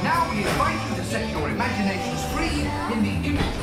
Now we invite you to set your imaginations free in the image